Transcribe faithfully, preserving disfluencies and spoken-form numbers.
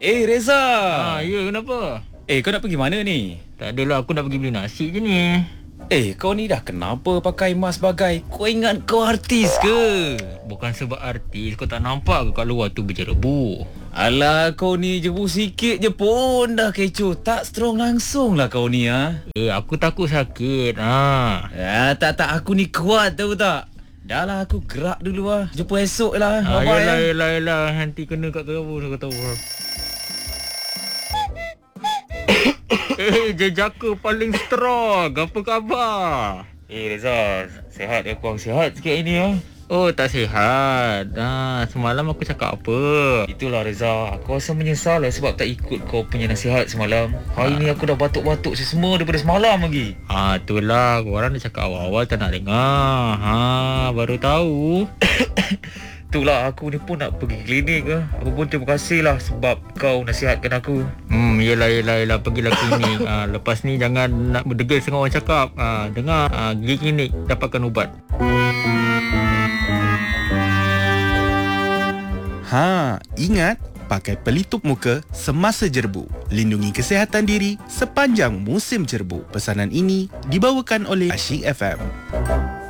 Eh Reza. Ha, ya kenapa? Eh kau nak pergi mana ni? Tak adalah, aku nak pergi beli nasi je ni. Eh kau ni dah kenapa pakai mask bagai? Kau ingat kau artis ke? Bukan sebab artis, kau tak nampak ke kat luar tu berjerebu? Alah kau ni jebu sikit je pun dah kecoh. Tak strong langsung lah kau ni ha. Eh, aku takut sakit. Ha. Ya tak tak aku ni kuat tahu tak. Dah lah aku gerak dulu lah. Jumpa esok lah. Ha, Bye-bye yelah, ya. yelah, yelah. Nanti kena kat kau, kau tahu. Eh, jejaka paling strong. Apa khabar? Eh Reza, sihat ya kurang sihat sikit ini ya. Oh, tak sihat. Ha, semalam aku cakap apa? Itulah Reza, aku rasa menyesal lah sebab tak ikut kau punya nasihat semalam. Hari ha. ni aku dah batuk-batuk semua daripada semalam lagi. Ha, itulah. Korang dah cakap awal-awal tak nak dengar. Ha, baru tahu. Itulah aku ni pun nak pergi klinik ke. Aku pun terima kasih lah sebab kau nasihatkan aku. Hmm, yelah, yelah, yelah. Pergilah klinik. ha, Lepas ni jangan nak berdegil dengan orang cakap. ha, Dengar, ha, pergi klinik, dapatkan ubat. Ha, ingat pakai pelitup muka semasa jerbu. Lindungi kesihatan diri sepanjang musim jerbu. Pesanan ini dibawakan oleh Asyik F M.